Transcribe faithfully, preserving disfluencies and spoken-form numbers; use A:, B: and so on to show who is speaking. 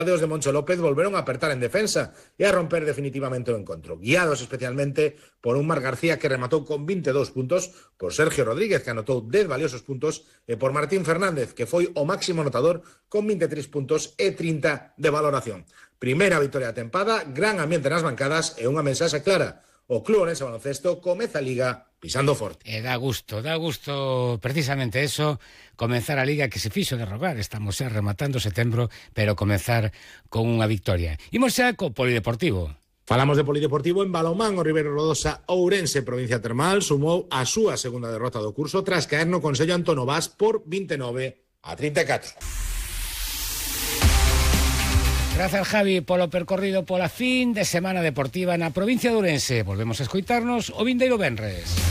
A: Os de Moncho López volveron a apertar en defensa e a romper definitivamente o encontro, guiados especialmente por un Marc García que rematou con veintidós puntos, por Sergio Rodríguez que anotou dez valiosos puntos e por Martín Fernández que foi o máximo anotador con vinte e tres puntos e trinta de valoración. Primeira vitoria da tempada, gran ambiente nas bancadas e unha mensaxe clara. O Club Orense Baloncesto comeza a Liga pisando forte.
B: E dá gusto, dá gusto precisamente eso, comenzar a Liga que se fixo de rogar. Estamos xa rematando setembro, pero comenzar con unha victoria. Imos xa co Polideportivo.
A: Falamos de Polideportivo en balonmán. O Ribeiro Rodosa Ourense, provincia termal, sumou a súa segunda derrota do curso tras caer no Consello Antonio Vaz por vinte e nove a trinta e catro.
B: Grazas, Javi, polo percorrido pola fin de semana deportiva na provincia de Ourense. Volvemos a escoitarnos o vindeiro venres.